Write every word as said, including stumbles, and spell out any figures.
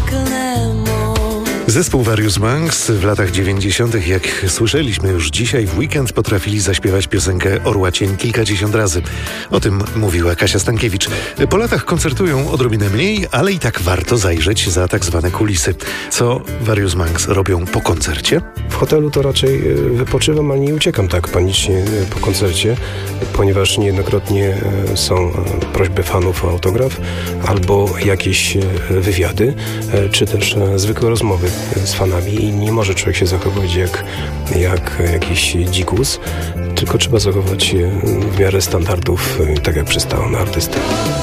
Zespół Various Monks w latach dziewięćdziesiątych, jak słyszeliśmy już dzisiaj, w weekend potrafili zaśpiewać piosenkę Orła Cień kilkadziesiąt razy. O tym mówiła Kasia Stankiewicz. Po latach koncertują odrobinę mniej, ale i tak warto zajrzeć za tak zwane kulisy. Co Various Monks robią po koncercie? W hotelu to raczej wypoczywam, ale nie uciekam tak panicznie po koncercie, ponieważ niejednokrotnie są prośby fanów o autograf albo jakieś wywiady, czy też zwykłe rozmowy z fanami i nie może człowiek się zachować jak, jak jakiś dzikus, tylko trzeba zachować się w miarę standardów, tak jak przystało na artystę.